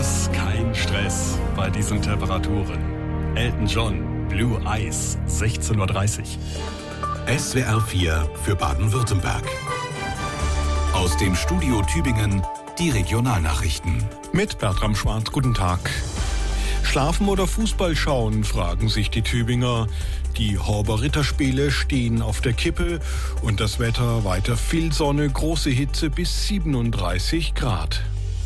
Bloß kein Stress bei diesen Temperaturen. Elton John, Blue Eyes, 16:30 Uhr. SWR 4 für Baden-Württemberg. Aus dem Studio Tübingen die Regionalnachrichten. Mit Bertram Schwarz, guten Tag. Schlafen oder Fußball schauen, fragen sich die Tübinger. Die Horber-Ritterspiele stehen auf der Kippe und das Wetter weiter viel Sonne, große Hitze bis 37 Grad.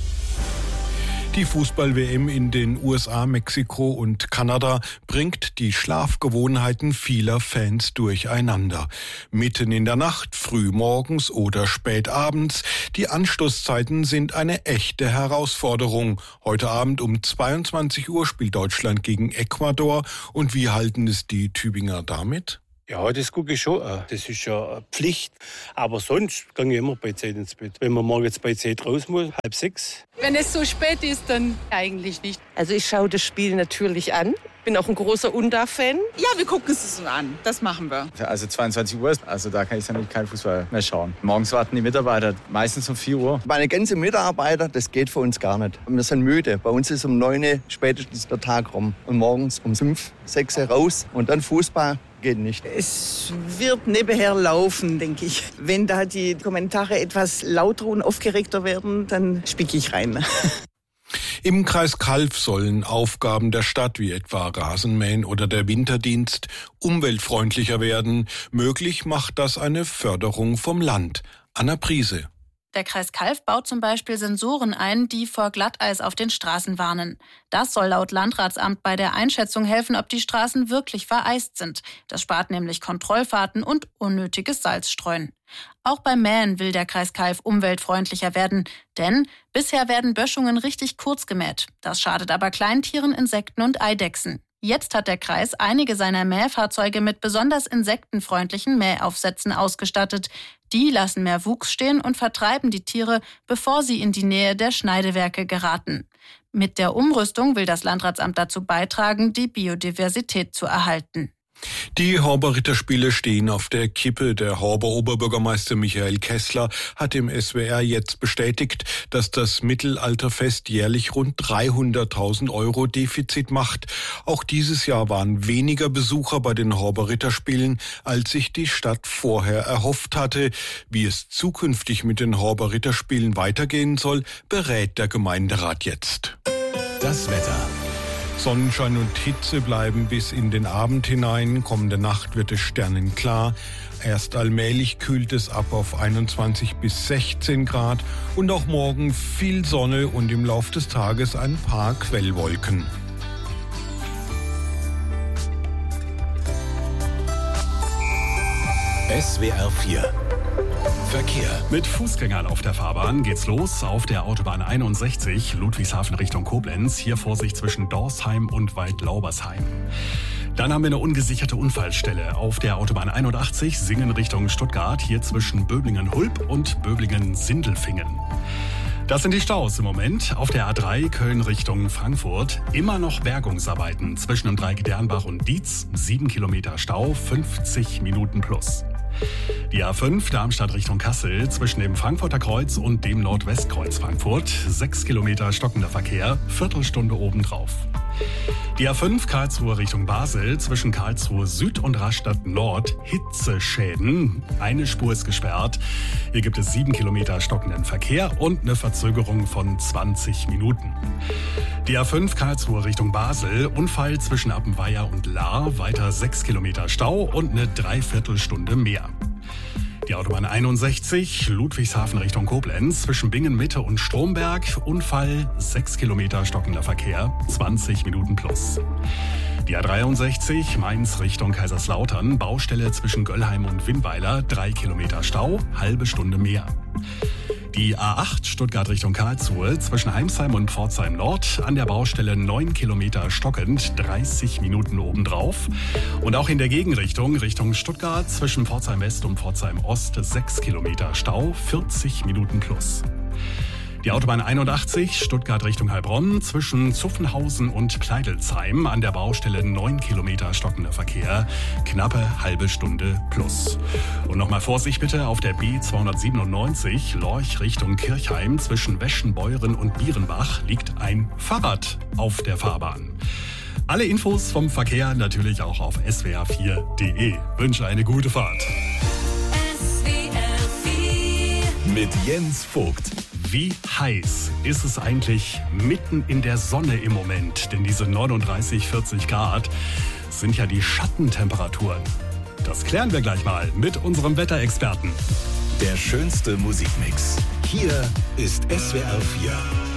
Die Fußball-WM in den USA, Mexiko und Kanada bringt die Schlafgewohnheiten vieler Fans durcheinander. Mitten in der Nacht, früh morgens oder spät abends. Die Anstoßzeiten sind eine echte Herausforderung. Heute Abend um 22 Uhr spielt Deutschland gegen Ecuador. Und wie halten es die Tübinger damit? Ja, das gucke ich schon. Das ist ja eine Pflicht. Aber sonst gehe ich immer bei Zeit ins Bett. Wenn man morgens bei Zeit raus muss, 5:30. Wenn es so spät ist, dann eigentlich nicht. Also ich schaue das Spiel natürlich an. Bin auch ein großer Unda-Fan. Ja, wir gucken es uns an. Das machen wir. Also 22 Uhr, also da kann ich nämlich keinen Fußball mehr schauen. Morgens warten die Mitarbeiter meistens um 4 Uhr. Meine ganzen Mitarbeiter, das geht für uns gar nicht. Wir sind müde. Bei uns ist um 9 Uhr spätestens der Tag rum. Und morgens um 5, 6 Uhr raus und dann Fußball. Geht nicht. Es wird nebenher laufen, denke ich. Wenn da die Kommentare etwas lauter und aufgeregter werden, dann spicke ich rein. Im Kreis Calw sollen Aufgaben der Stadt wie etwa Rasenmähen oder der Winterdienst umweltfreundlicher werden. Möglich macht das eine Förderung vom Land. Anna Priese. Der Kreis Calw baut zum Beispiel Sensoren ein, die vor Glatteis auf den Straßen warnen. Das soll laut Landratsamt bei der Einschätzung helfen, ob die Straßen wirklich vereist sind. Das spart nämlich Kontrollfahrten und unnötiges Salzstreuen. Auch beim Mähen will der Kreis Calw umweltfreundlicher werden, denn bisher werden Böschungen richtig kurz gemäht. Das schadet aber Kleintieren, Insekten und Eidechsen. Jetzt hat der Kreis einige seiner Mähfahrzeuge mit besonders insektenfreundlichen Mähaufsätzen ausgestattet. Die lassen mehr Wuchs stehen und vertreiben die Tiere, bevor sie in die Nähe der Schneidewerke geraten. Mit der Umrüstung will das Landratsamt dazu beitragen, die Biodiversität zu erhalten. Die Horber-Ritterspiele stehen auf der Kippe. Der Horber-Oberbürgermeister Michael Kessler hat im SWR jetzt bestätigt, dass das Mittelalterfest jährlich rund 300.000 € Defizit macht. Auch dieses Jahr waren weniger Besucher bei den Horber-Ritterspielen, als sich die Stadt vorher erhofft hatte. Wie es zukünftig mit den Horber-Ritterspielen weitergehen soll, berät der Gemeinderat jetzt. Das Wetter. Sonnenschein und Hitze bleiben bis in den Abend hinein. Kommende Nacht wird es sternenklar. Erst allmählich kühlt es ab auf 21 bis 16 Grad. Und auch morgen viel Sonne und im Lauf des Tages ein paar Quellwolken. SWR 4 Verkehr. Mit Fußgängern auf der Fahrbahn geht's los auf der Autobahn 61 Ludwigshafen Richtung Koblenz. Hier Vorsicht zwischen Dorsheim und Waldlaubersheim. Dann haben wir eine ungesicherte Unfallstelle auf der Autobahn 81 Singen Richtung Stuttgart. Hier zwischen Böblingen-Hulb und Böblingen-Sindelfingen. Das sind die Staus im Moment. Auf der A3 Köln Richtung Frankfurt immer noch Bergungsarbeiten zwischen dem Dreieck Dernbach und Dietz. 7 Kilometer Stau, 50 Minuten plus. Die A5 Darmstadt Richtung Kassel zwischen dem Frankfurter Kreuz und dem Nordwestkreuz Frankfurt. 6 Kilometer stockender Verkehr, Viertelstunde obendrauf. Die A5 Karlsruhe Richtung Basel zwischen Karlsruhe Süd und Rastatt Nord. Hitzeschäden. Eine Spur ist gesperrt. Hier gibt es 7 Kilometer stockenden Verkehr und eine Verzögerung von 20 Minuten. Die A5 Karlsruhe Richtung Basel. Unfall zwischen Appenweier und Lahr. Weiter 6 Kilometer Stau und eine Dreiviertelstunde mehr. Die Autobahn 61 Ludwigshafen Richtung Koblenz zwischen Bingen Mitte und Stromberg. Unfall 6 Kilometer stockender Verkehr, 20 Minuten plus. Die A63 Mainz Richtung Kaiserslautern. Baustelle zwischen Göllheim und Winnweiler. 3 Kilometer Stau, halbe Stunde mehr. Die A8 Stuttgart Richtung Karlsruhe zwischen Heimsheim und Pforzheim Nord. An der Baustelle 9 Kilometer stockend, 30 Minuten obendrauf. Und auch in der Gegenrichtung, Richtung Stuttgart zwischen Pforzheim West und Pforzheim Ost 6 Kilometer Stau, 40 Minuten plus. Die Autobahn 81 Stuttgart Richtung Heilbronn zwischen Zuffenhausen und Kleidelsheim an der Baustelle 9 Kilometer stockender Verkehr. Knappe halbe Stunde plus. Und nochmal Vorsicht bitte auf der B297 Lorch Richtung Kirchheim zwischen Weschenbeuren und Bierenbach liegt ein Fahrrad auf der Fahrbahn. Alle Infos vom Verkehr natürlich auch auf swr4.de. Wünsche eine gute Fahrt. Mit Jens Vogt. Wie heiß ist es eigentlich mitten in der Sonne im Moment? Denn diese 39, 40 Grad sind ja die Schattentemperaturen. Das klären wir gleich mal mit unserem Wetterexperten. Der schönste Musikmix. Hier ist SWR 4.